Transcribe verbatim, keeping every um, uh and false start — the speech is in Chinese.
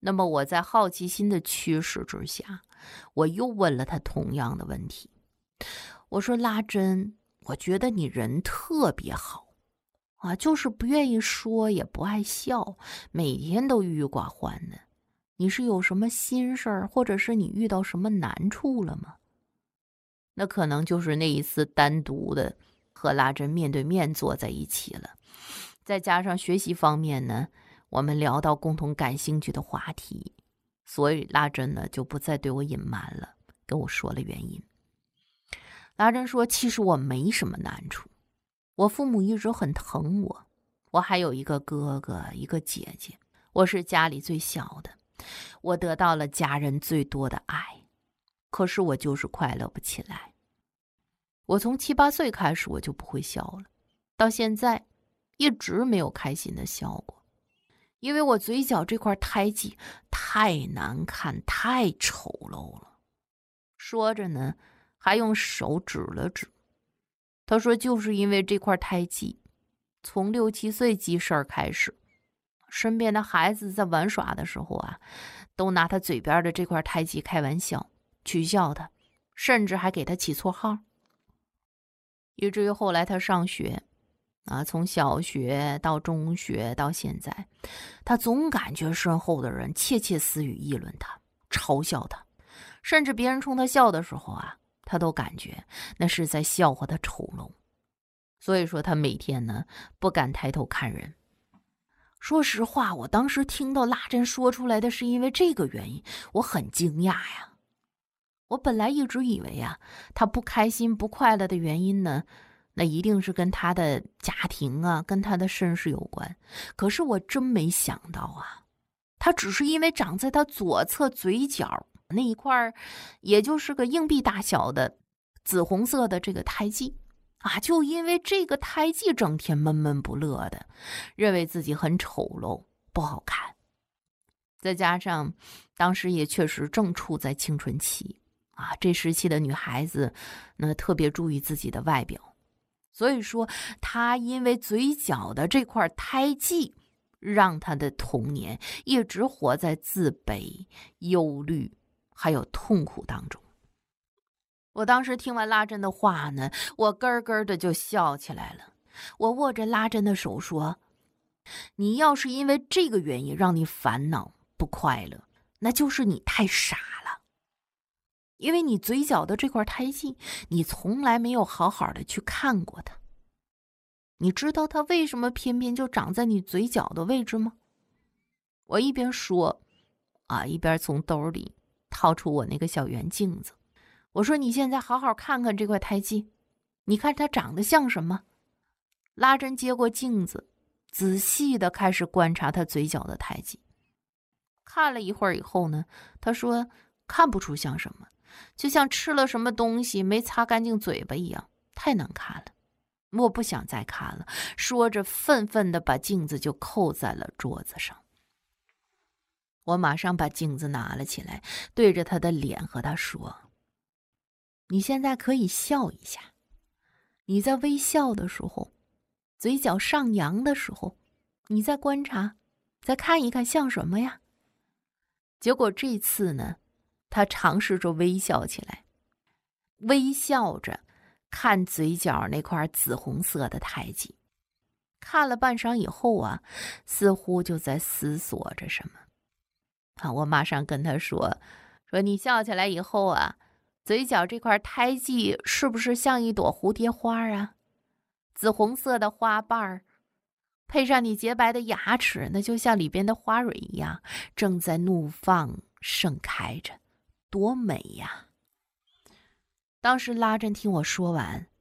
那么我在好奇心的驱使之下，我又问了他同样的问题。我说拉珍，我觉得你人特别好啊，就是不愿意说，也不爱笑，每天都郁郁寡欢的。你是有什么心事儿，或者是你遇到什么难处了吗？那可能就是那一次单独的和拉珍面对面坐在一起了，再加上学习方面呢，我们聊到共同感兴趣的话题，所以拉珍呢就不再对我隐瞒了，跟我说了原因。拉珍说，其实我没什么难处，我父母一直很疼我，我还有一个哥哥一个姐姐，我是家里最小的，我得到了家人最多的爱，可是我就是快乐不起来。我从七八岁开始我就不会笑了，到现在一直没有开心的笑过，因为我嘴角这块胎记太难看太丑陋了。说着呢还用手指了指，他说就是因为这块胎记，从六七岁记事儿开始，身边的孩子在玩耍的时候啊，都拿他嘴边的这块胎记开玩笑，取笑他，甚至还给他起绰号。以至于后来他上学啊，从小学到中学到现在，他总感觉身后的人窃窃私语议论他，嘲笑他，甚至别人冲他笑的时候啊，他都感觉那是在笑话他丑陋。所以说他每天呢不敢抬头看人。说实话，我当时听到拉珍说出来的是因为这个原因，我很惊讶呀。我本来一直以为啊，他不开心不快乐的原因呢，那一定是跟他的家庭啊，跟他的身世有关。可是我真没想到啊，他只是因为长在他左侧嘴角那一块，也就是个硬币大小的紫红色的这个胎记啊，就因为这个胎记整天闷闷不乐的，认为自己很丑陋不好看。再加上当时也确实正处在青春期啊，这时期的女孩子那特别注意自己的外表，所以说她因为嘴角的这块胎记，让她的童年一直活在自卑、忧虑还有痛苦当中。我当时听完拉珍的话呢，我咯咯的就笑起来了。我握着拉珍的手说，你要是因为这个原因让你烦恼不快乐，那就是你太傻了。因为你嘴角的这块胎记，你从来没有好好的去看过它。你知道它为什么偏偏就长在你嘴角的位置吗？我一边说啊，一边从兜里掏出我那个小圆镜子。我说，你现在好好看看这块胎记，你看它长得像什么？拉珍接过镜子，仔细的开始观察他嘴角的胎记。看了一会儿以后呢，他说看不出像什么，就像吃了什么东西没擦干净嘴巴一样，太难看了，我不想再看了。说着愤愤地把镜子就扣在了桌子上。我马上把镜子拿了起来，对着他的脸和他说，你现在可以笑一下，你在微笑的时候，嘴角上扬的时候，你再观察，再看一看像什么呀？结果这次呢，他尝试着微笑起来，微笑着看嘴角那块紫红色的胎记。看了半晌以后啊，似乎就在思索着什么。啊，我马上跟他说，说你笑起来以后啊，嘴角这块胎记是不是像一朵蝴蝶花啊？紫红色的花瓣儿，配上你洁白的牙齿，那就像里边的花蕊一样，正在怒放盛开着，多美呀！当时拉珍听我说完，